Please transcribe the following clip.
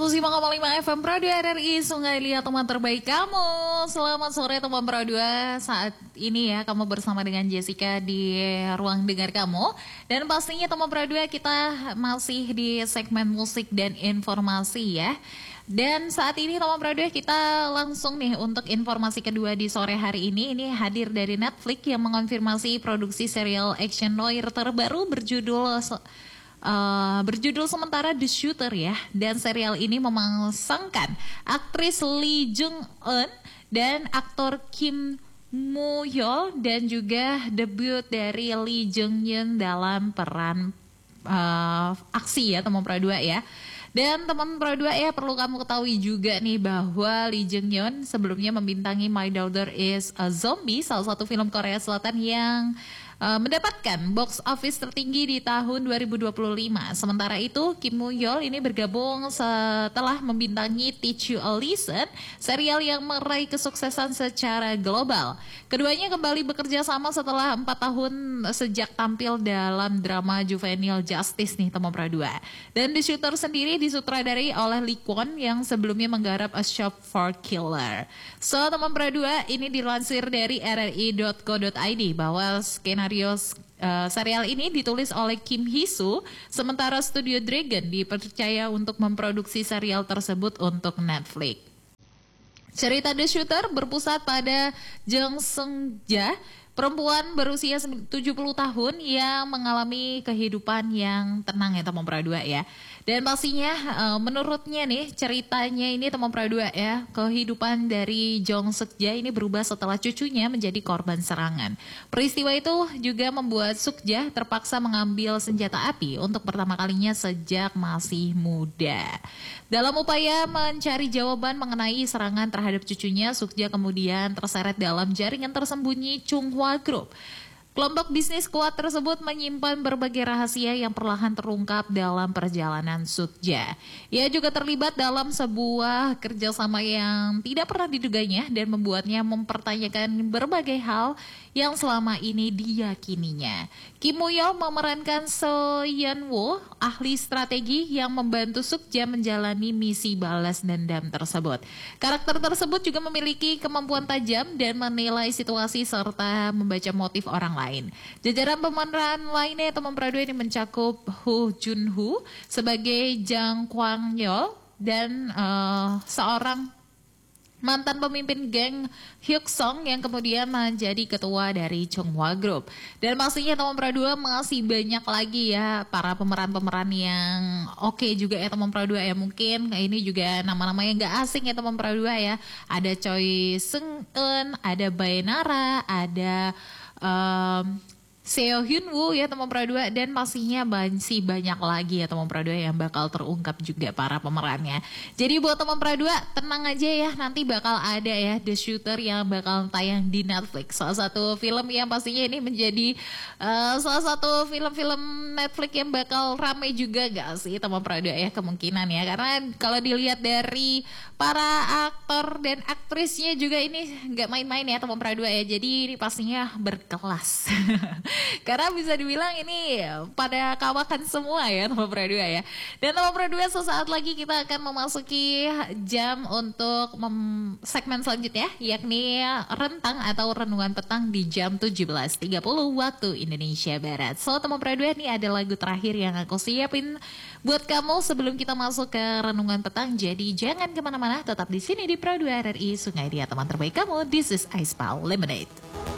105,5 FM Pro 2 RRI Sungai Liat, teman terbaik kamu. Selamat sore teman Pro 2. Saat ini ya kamu bersama dengan Jessica di ruang dengar kamu. Dan pastinya teman Pro 2 kita masih di segmen musik dan informasi ya. Dan saat ini teman Pro 2 kita langsung nih untuk informasi kedua di sore hari ini. Ini hadir dari Netflix yang mengonfirmasi produksi serial action noir terbaru berjudul sementara The Shooter ya. Dan serial ini memasangkan aktris Lee Jung Eun dan aktor Kim Moo Hyol, dan juga debut dari Lee Jung Yeon dalam peran aksi ya teman Pro 2 ya. Dan teman Pro 2 ya, perlu kamu ketahui juga nih bahwa Lee Jung Yeon sebelumnya membintangi My Daughter is a Zombie, salah satu film Korea Selatan yang mendapatkan box office tertinggi di tahun 2025. Sementara itu Kim Moo Hyol ini bergabung setelah membintangi Teach You a Lesson, serial yang meraih kesuksesan secara global. Keduanya kembali bekerja sama setelah 4 tahun sejak tampil dalam drama juvenile Justice nih teman Pro 2. Dan The Shooter sendiri disutradari oleh Lee Kwon yang sebelumnya menggarap A Shop for Killer. So teman Pro 2, ini dilansir dari rri.co.id bahwa serial ini ditulis oleh Kim Hee-soo, sementara Studio Dragon dipercaya untuk memproduksi serial tersebut untuk Netflix. Cerita The Shooter berpusat pada Jung Seung-ja, perempuan berusia 70 tahun yang mengalami kehidupan yang tenang ya teman Pro 2 ya. Dan pastinya menurutnya nih ceritanya ini teman Pro 2 ya, kehidupan dari Jung Seung-ja ini berubah setelah cucunya menjadi korban serangan. Peristiwa itu juga membuat Seung-ja terpaksa mengambil senjata api untuk pertama kalinya sejak masih muda. Dalam upaya mencari jawaban mengenai serangan terhadap cucunya, Seung-ja kemudian terseret dalam jaringan tersembunyi Chung-hwa Group. Kelompok bisnis kuat tersebut menyimpan berbagai rahasia yang perlahan terungkap dalam perjalanan Seung-ja. Ia juga terlibat dalam sebuah kerjasama yang tidak pernah diduganya dan membuatnya mempertanyakan berbagai hal yang selama ini diyakininya. Kim Moo Hyol memerankan So Yeon-woo, ahli strategi yang membantu Seung-ja menjalani misi balas dendam tersebut. Karakter tersebut juga memiliki kemampuan tajam dan menilai situasi serta membaca motif orang lain. Jajaran pemeran lainnya teman Pro 2 ini mencakup Ho Jun-ho sebagai Jang Kwang-yeol dan seorang mantan pemimpin geng Hyuk Song yang kemudian menjadi ketua dari Chung-hwa Group. Dan pastinya teman Pro 2 masih banyak lagi ya para pemeran-pemeran yang oke juga ya teman Pro 2 ya. Mungkin ini juga nama-nama yang gak asing ya teman Pro 2 ya. Ada Choi Seung-eun, ada Baenara, ada Seo Hyun-woo ya teman Pro 2, dan pastinya masih banyak lagi ya teman Pro 2 yang bakal terungkap juga para pemerannya. Jadi buat teman Pro 2 tenang aja ya, nanti bakal ada ya The Shooter yang bakal tayang di Netflix. Salah satu film yang pastinya ini menjadi salah satu film-film Netflix yang bakal ramai juga gak sih teman Pro 2 ya, kemungkinan ya. Karena kalau dilihat dari para aktor dan aktrisnya juga ini gak main-main ya teman Pro 2 ya. Jadi ini pastinya berkelas. Karena bisa dibilang ini pada kawakan semua ya teman Pro 2 ya. Dan teman Pro 2 sesaat lagi kita akan memasuki jam untuk segmen selanjutnya, yakni rentang atau renungan petang di jam 17.30 waktu Indonesia Barat. So teman Pro 2, ini ada lagu terakhir yang aku siapin buat kamu sebelum kita masuk ke renungan petang. Jadi jangan kemana-mana, tetap di sini di Pro 2 RRI Sungai Liat, teman terbaik kamu. This is Ice Pal Lemonade.